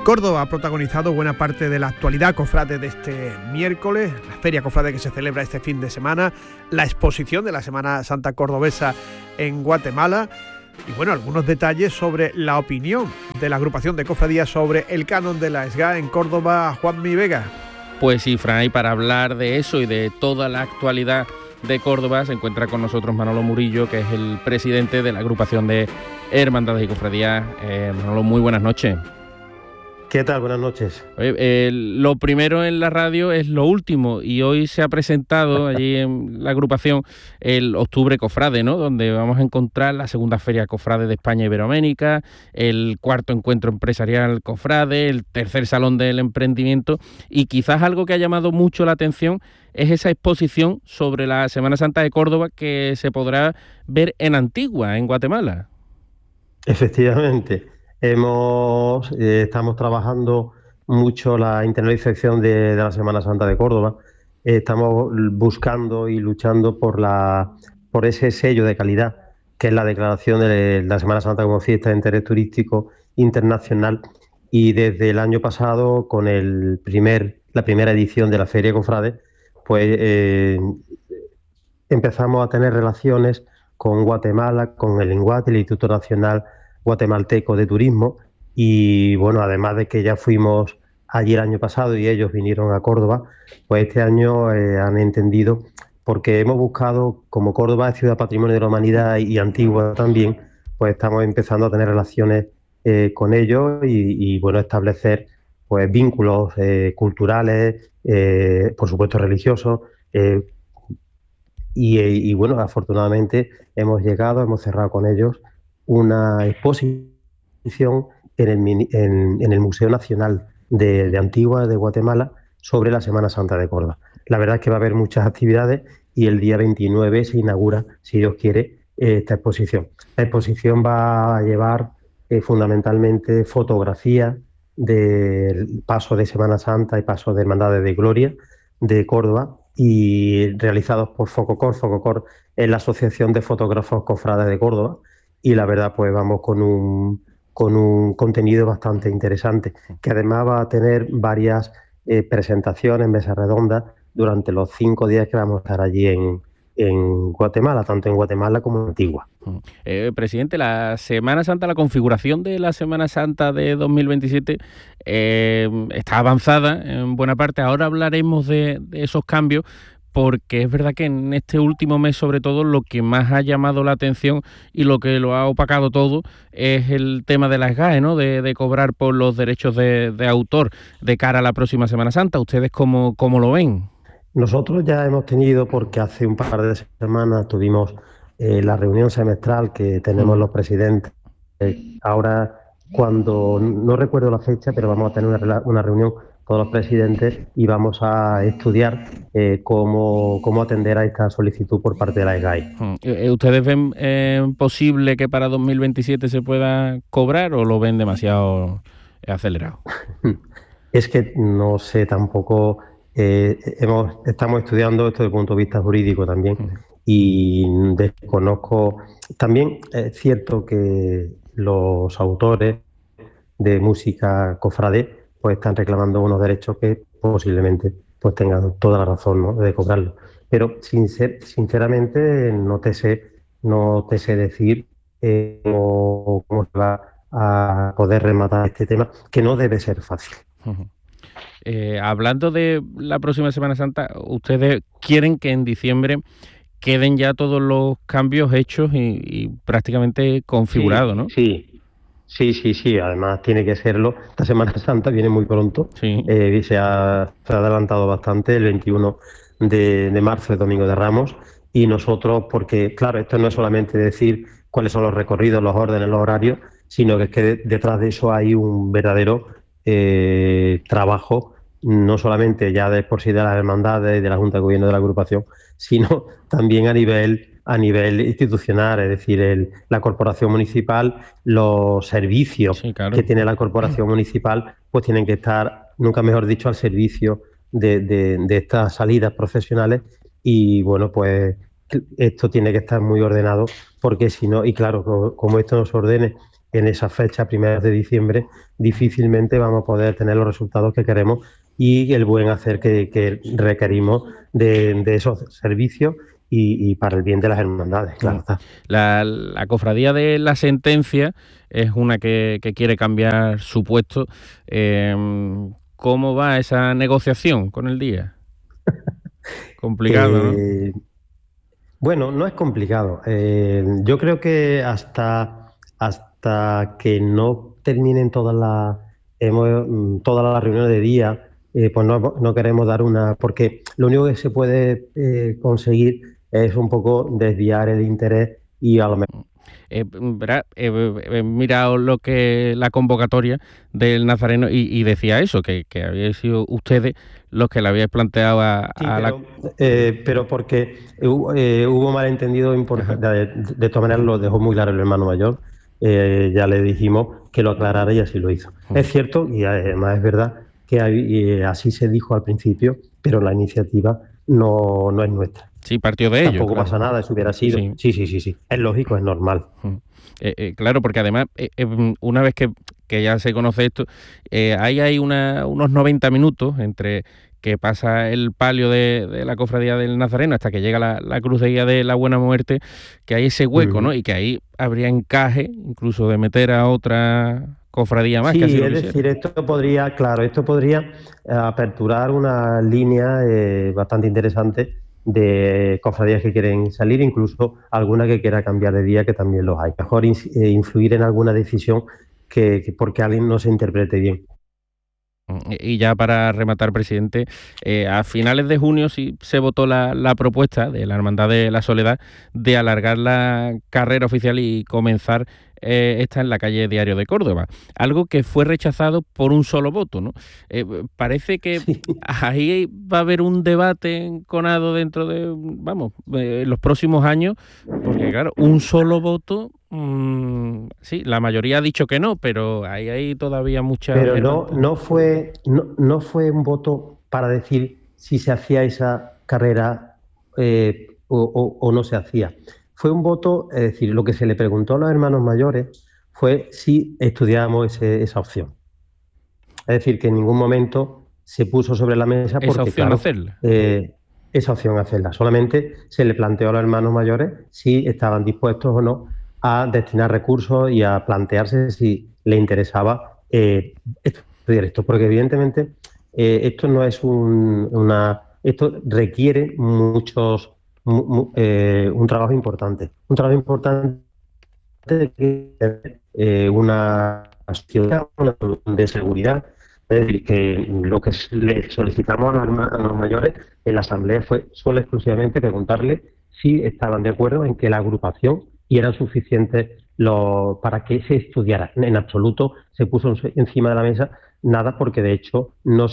Córdoba ha protagonizado buena parte de la actualidad cofrade de este miércoles, la feria cofrade que se celebra este fin de semana, la exposición de la Semana Santa Cordobesa en Guatemala y bueno, algunos detalles sobre la opinión de la agrupación de cofradías sobre el canon de la SGA en Córdoba. Juanmi Vega. Pues sí, Fran, y para hablar de eso y de toda la actualidad de Córdoba se encuentra con nosotros Manolo Murillo, que es el presidente de la agrupación de hermandades y cofradías. Manolo, muy buenas noches. ¿Qué tal? Buenas noches. Oye, lo primero en la radio es lo último y hoy se ha presentado allí en la agrupación el Octubre Cofrade, ¿no? Donde vamos a encontrar la segunda Feria Cofrade de España Iberoamérica, el cuarto Encuentro Empresarial Cofrade, el tercer Salón del Emprendimiento y quizás algo que ha llamado mucho la atención es esa exposición sobre la Semana Santa de Córdoba que se podrá ver en Antigua, en Guatemala. Efectivamente. Estamos trabajando mucho la internalización de la Semana Santa de Córdoba. Estamos buscando y luchando por ese sello de calidad, que es la declaración de la Semana Santa como fiesta de interés turístico internacional. Y desde el año pasado, con la primera edición de la Feria Cofrade, pues empezamos a tener relaciones con Guatemala, con el INGUAT, el Instituto Nacional Guatemalteco de Turismo, y bueno, además de que ya fuimos allí el año pasado y ellos vinieron a Córdoba, pues este año han entendido, porque hemos buscado, como Córdoba es ciudad patrimonio de la humanidad y Antigua también, pues estamos empezando a tener relaciones con ellos y bueno, establecer pues vínculos culturales, por supuesto religiosos, y bueno, afortunadamente hemos cerrado con ellos una exposición en el Museo Nacional de Antigua de Guatemala sobre la Semana Santa de Córdoba. La verdad es que va a haber muchas actividades y el día 29 se inaugura, si Dios quiere, esta exposición. La exposición va a llevar fundamentalmente fotografías del paso de Semana Santa y paso de Hermandades de Gloria de Córdoba y realizados por Fococor. Fococor es la Asociación de Fotógrafos Cofrades de Córdoba. Y la verdad, pues vamos con un contenido bastante interesante, que además va a tener varias presentaciones, mesas redondas, durante los 5 días que vamos a estar allí en Guatemala, tanto en Guatemala como en Antigua. Presidente, la Semana Santa, la configuración de la Semana Santa de 2027 está avanzada en buena parte. Ahora hablaremos de esos cambios, porque es verdad que en este último mes, sobre todo, lo que más ha llamado la atención y lo que lo ha opacado todo es el tema de la SGAE, ¿no? De cobrar por los derechos de autor de cara a la próxima Semana Santa. ¿Ustedes cómo lo ven? Nosotros ya hemos tenido, porque hace un par de semanas tuvimos la reunión semestral que tenemos los presidentes. Ahora, cuando no recuerdo la fecha, pero vamos a tener una reunión todos los presidentes y vamos a estudiar cómo atender a esta solicitud por parte de la SGAE. ¿Ustedes ven posible que para 2027 se pueda cobrar o lo ven demasiado acelerado? Es que no sé tampoco, estamos estudiando esto desde el punto de vista jurídico también y desconozco. También es cierto que los autores de música cofrade pues están reclamando unos derechos que posiblemente pues tengan toda la razón, ¿no?, de cobrarlo. Pero sinceramente no te sé decir cómo se va a poder rematar este tema, que no debe ser fácil. Hablando de la próxima Semana Santa, ustedes quieren que en diciembre queden ya todos los cambios hechos y prácticamente configurados, ¿no? Sí, además tiene que serlo. Esta Semana Santa viene muy pronto, sí. Se ha adelantado bastante, el 21 de marzo es Domingo de Ramos, y nosotros, porque claro, esto no es solamente decir cuáles son los recorridos, los órdenes, los horarios, sino que es que detrás de eso hay un verdadero trabajo, no solamente ya de por sí de las hermandades y de la Junta de Gobierno de la agrupación, sino también a nivel institucional, es decir, la corporación municipal, los servicios que tiene la corporación municipal, pues tienen que estar, nunca mejor dicho, al servicio de estas salidas profesionales y bueno, pues esto tiene que estar muy ordenado porque si no, y claro, como esto no se ordene en esa fecha, primeros de diciembre, difícilmente vamos a poder tener los resultados que queremos y el buen hacer que requerimos de esos servicios y para el bien de las hermandades, claro está. La cofradía de la Sentencia es una que quiere cambiar su puesto. ¿Cómo va esa negociación con el día? Complicado, ¿no? Bueno, no es complicado. Yo creo que hasta que no terminen todas las reuniones de día, pues no queremos dar una... Porque lo único que se puede conseguir es un poco desviar el interés y a lo mejor... He mirado lo que la convocatoria del Nazareno y decía eso, que habíais sido ustedes los que le habíais planteado pero porque hubo malentendido importante. De todas maneras lo dejó muy claro el hermano mayor. Ya le dijimos que lo aclarara y así lo hizo. Es cierto, y además es verdad, que así se dijo al principio, pero la iniciativa no es nuestra. Sí, partió de ello. Tampoco pasa nada, eso hubiera sido. Sí. Es lógico, es normal. Claro, porque además, una vez que ya se conoce esto, hay unos 90 minutos entre que pasa el palio de la cofradía del Nazareno hasta que llega la cruz de guía de la Buena Muerte, que hay ese hueco, ¿no? Y que ahí habría encaje incluso de meter a otra cofradía más. Sí, es decir, esto podría aperturar una línea bastante interesante de cofradías que quieren salir, incluso alguna que quiera cambiar de día, que también los hay. Mejor influir en alguna decisión que porque alguien no se interprete bien. Y ya para rematar, presidente, a finales de junio sí se votó la propuesta de la Hermandad de la Soledad de alargar la carrera oficial y comenzar esta en la calle Diario de Córdoba, algo que fue rechazado por un solo voto, ¿no? Parece que ahí va a haber un debate enconado dentro de, los próximos años, porque claro, un solo voto, sí, la mayoría ha dicho que no, pero ahí hay todavía mucha... Pero no fue un voto para decir si se hacía esa carrera o no se hacía. Fue un voto, es decir, lo que se le preguntó a los hermanos mayores fue si estudiábamos esa opción. Es decir, que en ningún momento se puso sobre la mesa porque, esa opción hacerla. Esa opción hacerla. Solamente se le planteó a los hermanos mayores si estaban dispuestos o no a destinar recursos y a plantearse si le interesaba estudiar esto. Porque evidentemente esto no es esto requiere un trabajo importante. Un trabajo importante de una ciudad, una solución de seguridad. Es decir, que lo que le solicitamos a los mayores en la asamblea fue solo exclusivamente preguntarle si estaban de acuerdo en que la agrupación y eran suficientes para que se estudiara. En absoluto se puso encima de la mesa nada, porque de hecho no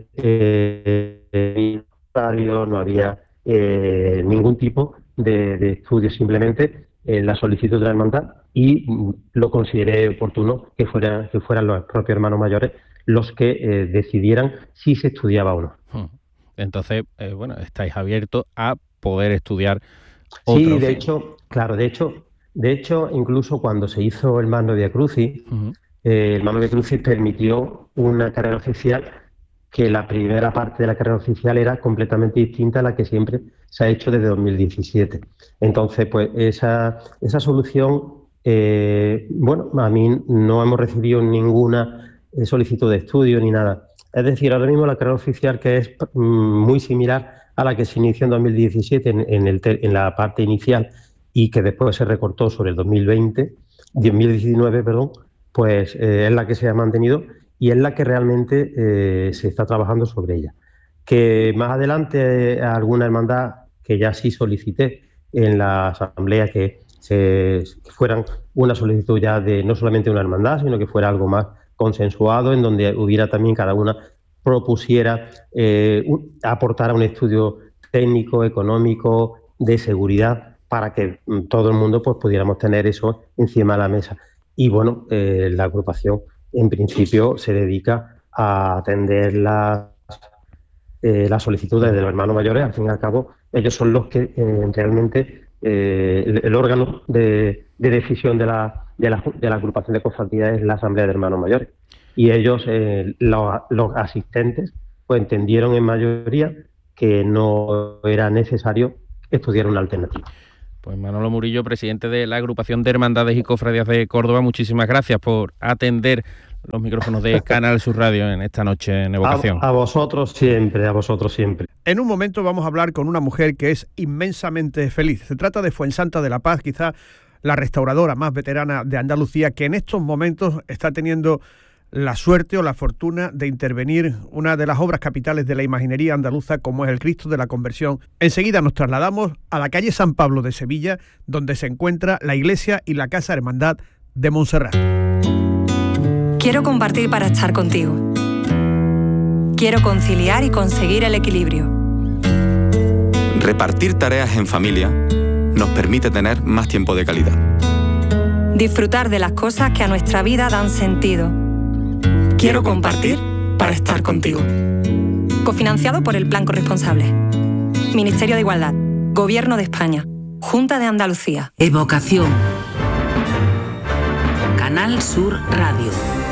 había ningún tipo de estudio, simplemente la solicitud de la hermandad, y lo consideré oportuno que fueran los propios hermanos mayores los que decidieran si se estudiaba o no. Entonces, estáis abiertos a poder estudiar. Sí, de hecho, incluso cuando se hizo el Magno Via Crucis, el Magno Via Crucis permitió una carrera oficial, que la primera parte de la carrera oficial era completamente distinta a la que siempre se ha hecho desde 2017. Entonces, pues esa solución, a mí no hemos recibido ninguna solicitud de estudio ni nada. Es decir, ahora mismo la carrera oficial, que es muy similar a la que se inició en 2017 en la parte inicial y que después se recortó sobre el 2019, pues es la que se ha mantenido y es la que realmente se está trabajando sobre ella. Que más adelante alguna hermandad, que ya sí solicité en la asamblea, que fueran una solicitud ya de no solamente una hermandad, sino que fuera algo más consensuado, en donde hubiera también cada una propusiera aportar a un estudio técnico, económico, de seguridad, para que todo el mundo pues pudiéramos tener eso encima de la mesa. Y bueno, la agrupación en principio se dedica a atender las solicitudes de los hermanos mayores. Al fin y al cabo, ellos son los que realmente el órgano de decisión de la agrupación de cofradías es la Asamblea de Hermanos Mayores. Y ellos, los asistentes, pues entendieron en mayoría que no era necesario estudiar una alternativa. Pues Manolo Murillo, presidente de la Agrupación de Hermandades y Cofradías de Córdoba, muchísimas gracias por atender los micrófonos de Canal Sur Radio en esta noche en Evocación. A vosotros siempre, a vosotros siempre. En un momento vamos a hablar con una mujer que es inmensamente feliz. Se trata de Fuensanta de la Paz, quizá la restauradora más veterana de Andalucía, que en estos momentos está teniendo la suerte o la fortuna de intervenir una de las obras capitales de la imaginería andaluza, como es el Cristo de la Conversión. Enseguida nos trasladamos a la calle San Pablo de Sevilla, donde se encuentra la iglesia y la Casa Hermandad de Montserrat. Quiero compartir para estar contigo. Quiero conciliar y conseguir el equilibrio. Repartir tareas en familia nos permite tener más tiempo de calidad. Disfrutar de las cosas que a nuestra vida dan sentido. Quiero compartir para estar contigo. Cofinanciado por el Plan Corresponsable. Ministerio de Igualdad. Gobierno de España. Junta de Andalucía. Evocación. Canal Sur Radio.